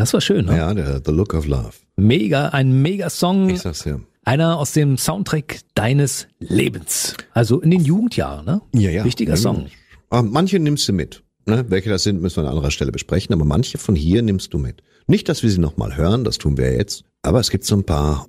Das war schön, ne? Ja, The Look of Love. Ein Mega-Song. Ich sag's ja. Einer aus dem Soundtrack deines Lebens. Also in den Jugendjahren, ne? Ja. Wichtiger Song. Manche nimmst du mit. Ne? Welche das sind, müssen wir an anderer Stelle besprechen. Aber manche von hier nimmst du mit. Nicht, dass wir sie nochmal hören, das tun wir jetzt. Aber es gibt so ein paar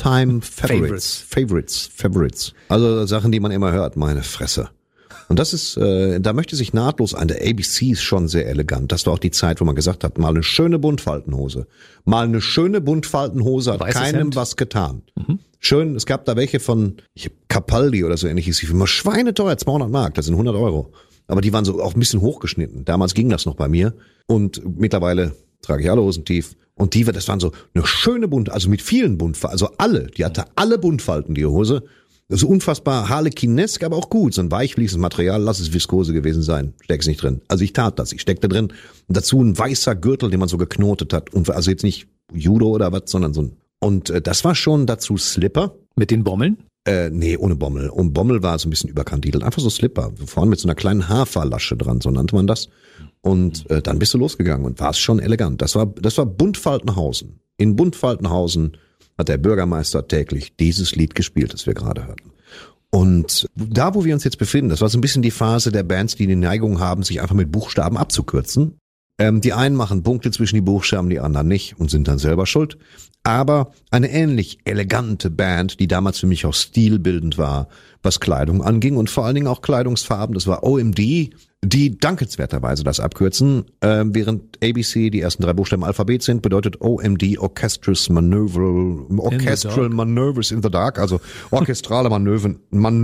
All-Time-Favorites. Also Sachen, die man immer hört, meine Fresse. Und das ist, da möchte sich nahtlos ein. Der ABC ist schon sehr elegant. Das war auch die Zeit, wo man gesagt hat, mal eine schöne Buntfaltenhose. Mal eine schöne Buntfaltenhose hat Weißes keinem Hemd. was getan. Schön, es gab da welche von Capaldi oder so ähnliches. Die immer schweineteuer, 200 Mark, das sind 100 Euro. Aber die waren so auch ein bisschen hochgeschnitten. Damals ging das noch bei mir. Und mittlerweile trage ich alle Hosen tief. Und das waren so eine schöne also mit vielen Buntfalten, also die hatte alle Buntfalten, die Hose. So unfassbar harlequinesk, aber auch gut. So ein weichfließendes Material, lass es Viskose gewesen sein. Steck's nicht drin. Also ich tat das. Ich steckte drin. Und dazu ein weißer Gürtel, den man so geknotet hat. Und also jetzt nicht Judo oder was, sondern so ein. Und das war schon dazu Slipper. Mit den Bommeln? Nee, ohne Bommel. Und Bommel war so ein bisschen überkandidelt. Einfach so Slipper. Vorne mit so einer kleinen Haferlasche dran, so nannte man das. Und dann bist du losgegangen und war es schon elegant. Das war Buntfaltenhausen. In Buntfaltenhausen hat der Bürgermeister täglich dieses Lied gespielt, das wir gerade hörten. Und da, wo wir uns jetzt befinden, das war so ein bisschen die Phase der Bands, die Neigung haben, sich einfach mit Buchstaben abzukürzen. Die einen machen Punkte zwischen die Buchstaben, die anderen nicht und sind dann selber schuld. Aber eine ähnlich elegante Band, die damals für mich auch stilbildend war, was Kleidung anging und vor allen Dingen auch Kleidungsfarben, das war OMD, die dankenswerterweise das abkürzen. Während ABC die ersten 3 Buchstaben im Alphabet sind, bedeutet OMD Orchestral Maneuvers in the Dark, also orchestrale Manöver.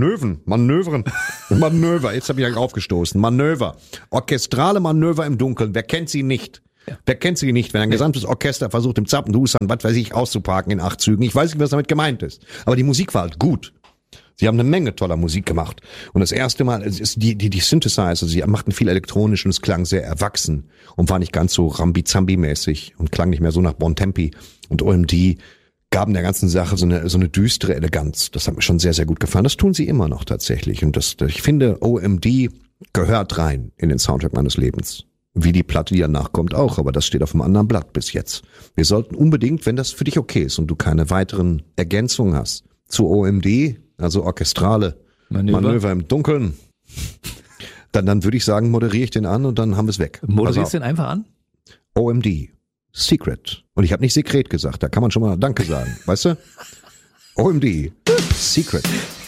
Jetzt habe ich ja aufgestoßen. Manöver. Orchestrale Manöver im Dunkeln. Wer kennt sie nicht? Ja. Wer kennt sie nicht, wenn ein gesamtes Orchester versucht, im Zappenduster, was weiß ich, auszuparken in 8 Zügen? Ich weiß nicht, was damit gemeint ist. Aber die Musik war halt gut. Sie haben eine Menge toller Musik gemacht. Und das erste Mal, es ist die Synthesizer, sie machten viel elektronisch und es klang sehr erwachsen und war nicht ganz so Rambi-Zambi-mäßig und klang nicht mehr so nach Bontempi. Und OMD gaben der ganzen Sache so eine düstere Eleganz. Das hat mir schon sehr, sehr gut gefallen. Das tun sie immer noch tatsächlich. Und ich finde, OMD gehört rein in den Soundtrack meines Lebens. Wie die Platte, die danach kommt, auch. Aber das steht auf einem anderen Blatt bis jetzt. Wir sollten unbedingt, wenn das für dich okay ist und du keine weiteren Ergänzungen hast, zu OMD, also orchestrale Manöver im Dunkeln, dann würde ich sagen, moderiere ich den an und dann haben wir es weg. Moderierst du den einfach an? OMD, Secret. Und ich habe nicht Sekret gesagt, da kann man schon mal Danke sagen, weißt du? OMD, Secret.